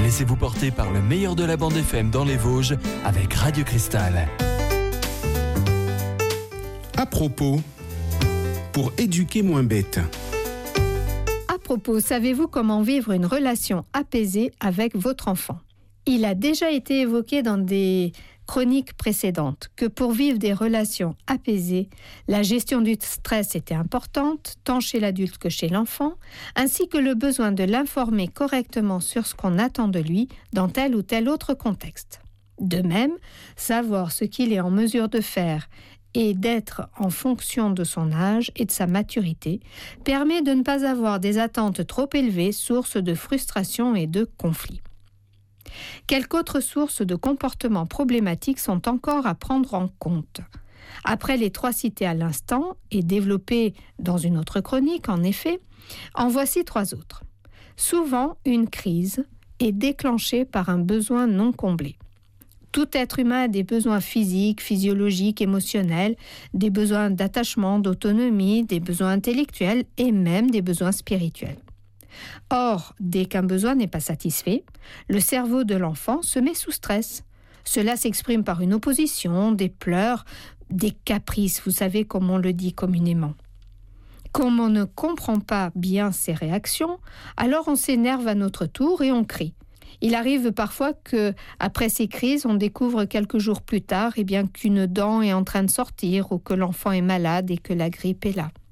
Laissez-vous porter par le meilleur de la bande FM dans les Vosges avec Radio Cristal. À propos, pour éduquer moins bête. À propos, savez-vous comment vivre une relation apaisée avec votre enfant ? Il a déjà été évoqué dans des chroniques précédentes que pour vivre des relations apaisées, la gestion du stress était importante, tant chez l'adulte que chez l'enfant, ainsi que le besoin de l'informer correctement sur ce qu'on attend de lui dans tel ou tel autre contexte. De même, savoir ce qu'il est en mesure de faire et d'être en fonction de son âge et de sa maturité permet de ne pas avoir des attentes trop élevées, source de frustration et de conflits. Quelques autres sources de comportements problématiques sont encore à prendre en compte. Après les 3 citées à l'instant et développées dans une autre chronique, en effet, en voici 3 autres. Souvent, une crise est déclenchée par un besoin non comblé. Tout être humain a des besoins physiques, physiologiques, émotionnels, des besoins d'attachement, d'autonomie, des besoins intellectuels et même des besoins spirituels. Or, dès qu'un besoin n'est pas satisfait, le cerveau de l'enfant se met sous stress. Cela s'exprime par une opposition, des pleurs, des caprices, vous savez comme on le dit communément. Comme on ne comprend pas bien ces réactions, alors on s'énerve à notre tour et on crie. Il arrive parfois que, après ces crises, on découvre quelques jours plus tard qu'une dent est en train de sortir ou que l'enfant est malade et que la grippe est là.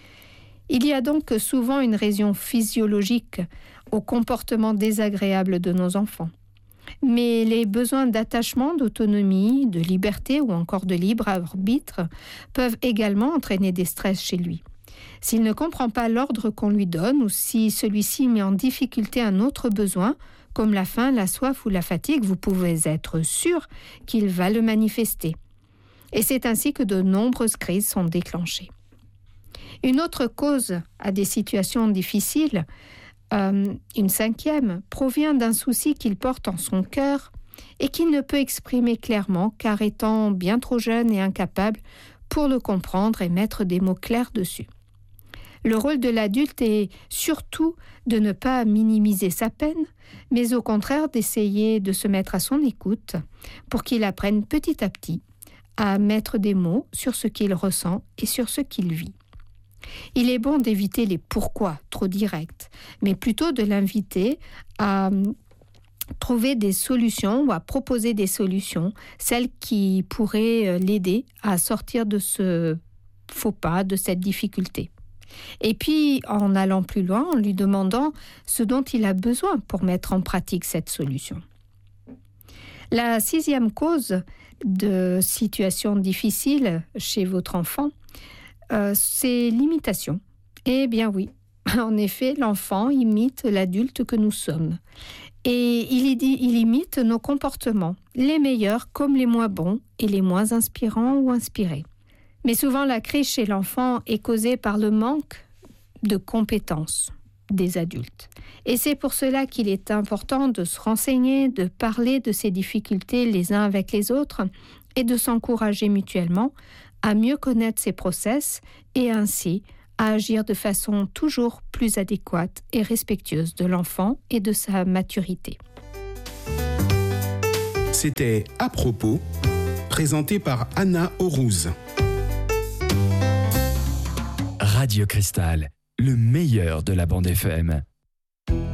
Il y a donc souvent une raison physiologique au comportement désagréable de nos enfants. Mais les besoins d'attachement, d'autonomie, de liberté ou encore de libre arbitre peuvent également entraîner des stress chez lui. S'il ne comprend pas l'ordre qu'on lui donne ou si celui-ci met en difficulté un autre besoin, comme la faim, la soif ou la fatigue, vous pouvez être sûr qu'il va le manifester. Et c'est ainsi que de nombreuses crises sont déclenchées. Une autre cause à des situations difficiles, une 5e, provient d'un souci qu'il porte en son cœur et qu'il ne peut exprimer clairement car étant bien trop jeune et incapable pour le comprendre et mettre des mots clairs dessus. Le rôle de l'adulte est surtout de ne pas minimiser sa peine, mais au contraire d'essayer de se mettre à son écoute pour qu'il apprenne petit à petit à mettre des mots sur ce qu'il ressent et sur ce qu'il vit. Il est bon d'éviter les pourquoi trop directs, mais plutôt de l'inviter à trouver des solutions ou à proposer des solutions, celles qui pourraient l'aider à sortir de ce faux pas, de cette difficulté. Et puis, en allant plus loin, en lui demandant ce dont il a besoin pour mettre en pratique cette solution. La 6e cause de situation difficile chez votre enfant, c'est l'imitation. Eh bien oui, en effet, l'enfant imite l'adulte que nous sommes. Et il imite nos comportements, les meilleurs comme les moins bons et les moins inspirants ou inspirés. Mais souvent, la crise chez l'enfant est causée par le manque de compétences des adultes. Et c'est pour cela qu'il est important de se renseigner, de parler de ces difficultés les uns avec les autres et de s'encourager mutuellement à mieux connaître ces process et ainsi à agir de façon toujours plus adéquate et respectueuse de l'enfant et de sa maturité. C'était À propos, présenté par Anna Aurouz. Radio Cristal, le meilleur de la bande FM.